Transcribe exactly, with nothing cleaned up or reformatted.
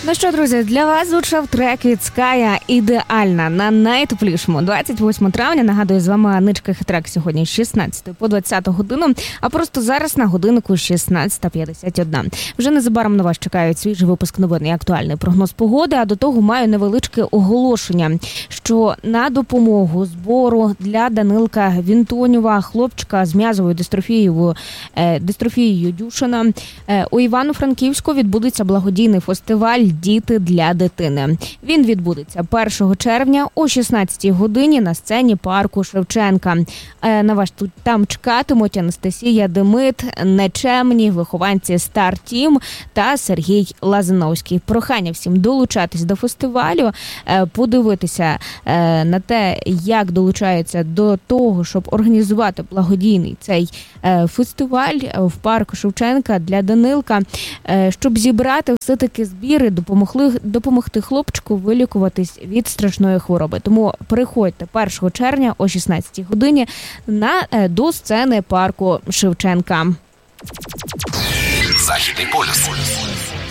Ну що, друзі, для вас звучав трек від Ская «Ідеальна» на найтеплішому двадцять восьмого травня. Нагадую, з вами Аничка Хитрак сьогодні з шістнадцятої по двадцяту годину, а просто зараз на годиннику шістнадцята п'ятдесят одна. Вже незабаром на вас чекають свіжий випуск новин і актуальний прогноз погоди, а до того маю невеличке оголошення, що на допомогу збору для Данилка Вінтонєва, хлопчика з м'язовою дистрофією, е, дистрофією Дюшена, е, у Івано-Франківську відбудеться благодійний фестиваль «Діти для дитини». Він відбудеться першого червня о шістнадцятій годині на сцені парку Шевченка. Е, на вас тут там чекатимуть Анастасія Демит, Нечемні, вихованці Star Team та Сергій Лазановський. Прохання всім долучатись до фестивалю, е, подивитися е, на те, як долучаються до того, щоб організувати благодійний цей е, фестиваль в парку Шевченка для Данилка, е, щоб зібрати все-таки збіри, допомогли, допомогти хлопчику вилікуватись від страшної хвороби. Тому приходьте першого червня о шістнадцятій годині на, е, до сцени парку Шевченка. Західний полюс.